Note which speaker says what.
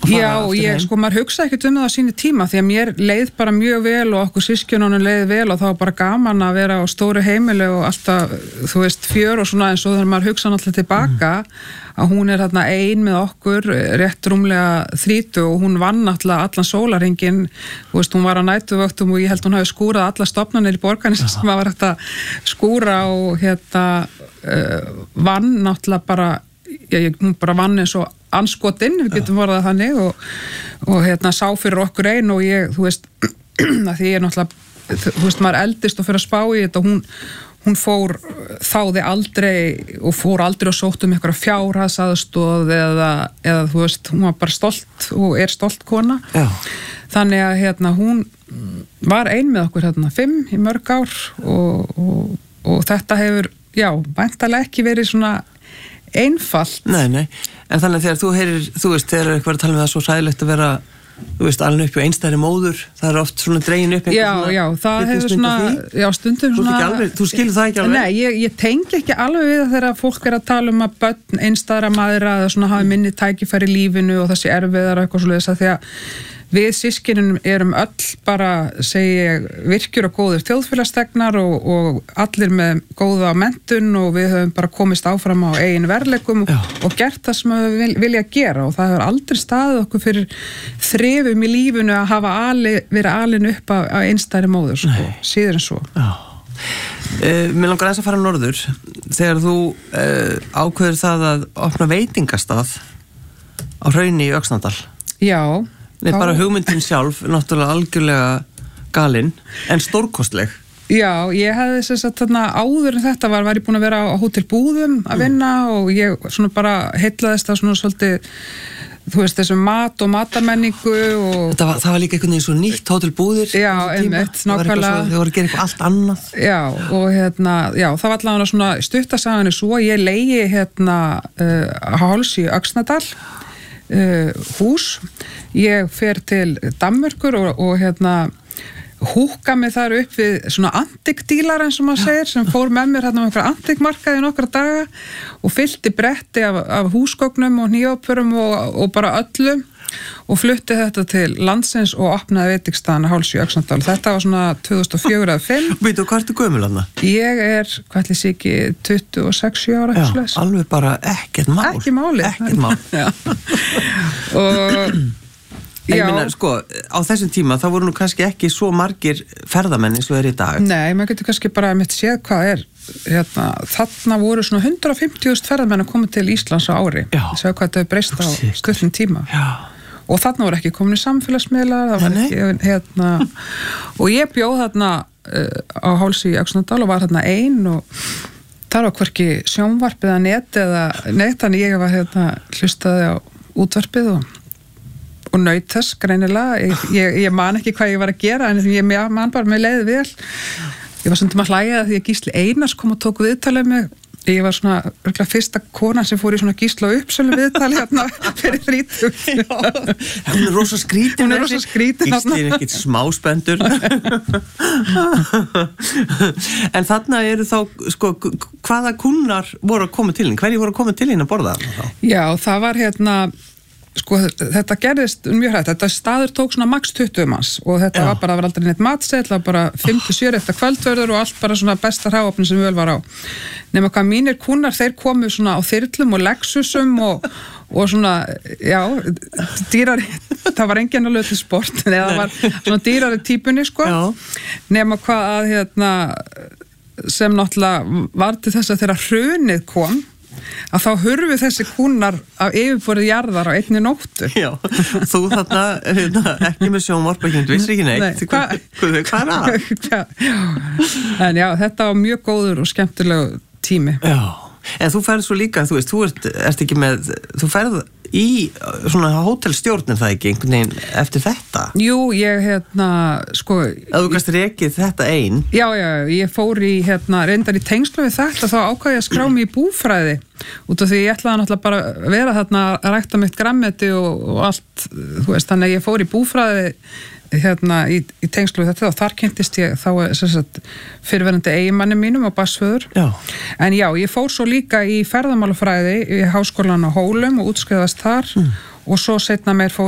Speaker 1: Já, maður hugsa ekkert það á sínu tíma því að mér leið bara mjög vel og okkur systkinunum leið vel og það var bara gaman að vera á stóru heimili og alltaf, þú veist, fjör og svona eins og þegar maður hugsa náttúrulega tilbaka að hún þarna ein með okkur rétt rúmlega 30 og hún vann náttúrulega allan sólarhringinn, þú veist, hún var á nætuvöktum og ég held hún hafi skúrað alla stofnanir í borgarni sem var hægt að skúra og vann náttúrulega bara, hún bara vann eins og anskotinn, við getum vorðað þannig og sá fyrir okkur ein og ég, þú veist, að því ég náttúrulega, þú veist, maður eldist og fyrir að spá í þetta og hún þáði aldrei og fór aldrei og sótt einhverja fjárhagsaðstoð eða þú veist, hún var bara stolt og stolt kona. Já. Þannig að hún var ein með okkur 5 í mörg ár og þetta hefur, væntanlega ekki verið svona einfalt.
Speaker 2: Nei, en þannig að þegar þú heyrir, þú veist, þegar eitthvað að tala með það svo sæðilegt að vera, þú veist, alveg upp á einstæðri móður, það oft svona dregin upp
Speaker 1: Já, það hefur svona, stundum svona
Speaker 2: þú skilur það ekki alveg?
Speaker 1: Nei, ég tengi ekki alveg við það þegar fólk að tala að börn einstæðra mæðra eða svona hafi minni tækifæri í lífinu og þessi erfiðar og eitthvað svoleiðis að því að við systkinum erum öll bara, segi ég, virkjur og góðir þjóðfélagsþegnar og allir með góða menntun og við höfum bara komist áfram á eigin verðleikum og gert það sem við vilja gera og það hefur aldrei staðið okkur fyrir þrifum í lífinu að hafa verið alin upp á einstæðri móður, sko, síður en svo.
Speaker 2: Mér langar aðeins að fara norður þegar þú ákveður það að opna veitingastað á Hrauni í Öxnadal.
Speaker 1: Já.
Speaker 2: Nei, bara hugmyndin sjálf, náttúrulega algjörlega galinn, en stórkostleg.
Speaker 1: Já, ég hefði þess að þarna áður en þetta var ég búin að vera á Hótel Búðum að vinna og ég svona bara heillaðist það svona svolítið, þú veist, þessum mat og matamenningu og... Það var líka einhvern veginn svo nýtt Hótel Búðir.
Speaker 2: Já, einmitt, nákvæmlega. Þau voru að gera eitthvað allt annað.
Speaker 1: Já, og það var allavega svona stuttasagan svo, ég leigi háls í Öxnadal, hús. Ég fer til Danmörkur og húka mig þar upp við svona antikdílar eins og maður segir sem fór með mér með einhverja antikmarkaði nokkra daga og fyllti bretti af húsgögnum og hnífapörum og bara öllu og flutti þetta til landsins og opnaði veitingstaðan Háls í Öxnadal. Þetta var svona 2004 eða 2005.
Speaker 2: Veitu, hvað ertu gömul þarna?
Speaker 1: Ég hvað ætli sé ekki 26 ára.
Speaker 2: Já, alveg bara ekkert mál.
Speaker 1: Ekki máli.
Speaker 2: Ekkert mál.
Speaker 1: Og
Speaker 2: ég meina, sko, á þessum tíma þá voru nú kannski ekki svo margir ferðamenn eins og í dag.
Speaker 1: Nei, maður getur kannski bara mitt séð hvað þarna voru svona 150.000 ferðamenn að koma til Íslands á ári. Já. Sjá hvað þetta hefur breyst á stuttum tíma. Já. Og þarna voru ekki komin í samfélagsmiðlar, það var ekki, og ég bjóð þarna á Háls í Öxnadal og var þarna ein og þar var hvorki sjónvarpið að net eða neitt, þannig ég var hlustaði á útvarpið og naut þess greinilega. Ég man ekki hvað ég var að gera en ég man bara með leiði vel. Ég var stundum að hlæja því að Gísli Einars kom og tók viðtalið mig. Ég var svona fyrsta konan sem fór í svona Gísla uppsölu viðtali fyrir 30.
Speaker 2: Hún er rosa skrítin. Gísli er ekkert smá spendur. En þarna eru þá, sko, hvaða kúnnar voru að koma til þín? Hverjir voru að koma til þín að borða þarna þá?
Speaker 1: Já, það var sko, þetta gerðist mjög hrætt. Þetta staður tók svona max 20 manns og þetta var bara, það var aldrei neitt matseðl, það var bara 5-7 eftir kvöldverður og allt bara svona besta hráefni sem við var á. Nema hvað mínir kúnnar, þeir komu svona á þyrlum og Lexusum og svona, dýrari, það var enginn alveg til sport, eða það var svona dýrari típunni, sko. Nema hvað sem náttúrulega var til þess að þegar hrunið kom, að þá hurfu þessi kúnnar af yfirborðið jarðar á einni nóttu. Já,
Speaker 2: þú þarna ekki með sjónvarp og ekki vissi ekki neitt. Hvað
Speaker 1: En já, þetta var mjög góður og skemmtilegu tími.
Speaker 2: Já, en þú ferð svo líka, þú veist, þú ert ekki með, þú ferð í svona hótelstjórn það ekki einhvern veginn eftir þetta?
Speaker 1: Jú, ég sko...
Speaker 2: Að þú kannski rekið þetta ein?
Speaker 1: Já, ég fór í reyndar í tengslu við þetta, þá ákvað ég að skrá mig í búfræði út af því ég ætlaði náttúrulega bara að vera þarna að rækta mitt grammeti og allt, þú veist, þannig að ég fór í búfræði í tengslu við þetta og þar kynntist ég þá fyrirverandi eiginmanni mínum og barnsföður. En já, ég fór svo líka í ferðamálafræði í Háskólann á Hólum og útskrifaðist þar og svo seinna meir fór